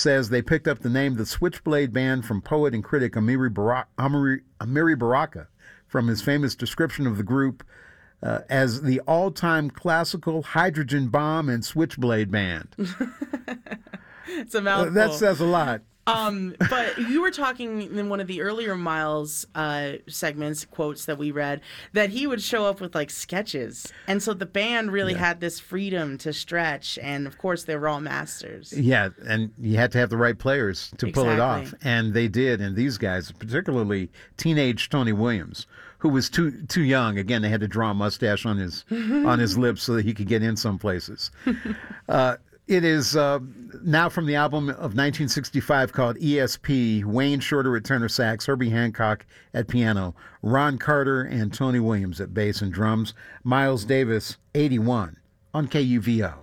says they picked up the name the Switchblade Band from poet and critic Amiri Baraka from his famous description of the group as the all-time classical hydrogen bomb and switchblade band. It's a mouthful. That says a lot. But you were talking in one of the earlier Miles segments, quotes that we read, that he would show up with like sketches. And so the band really had this freedom to stretch. And of course, they were all masters. Yeah, and you had to have the right players to pull it off. And they did. And these guys, particularly teenage Tony Williams, who was too young. Again, they had to draw a mustache on his lips so that he could get in some places. It is now from the album of 1965 called ESP, Wayne Shorter at tenor sax, Herbie Hancock at piano, Ron Carter and Tony Williams at bass and drums, Miles Davis, 81, on KUVO.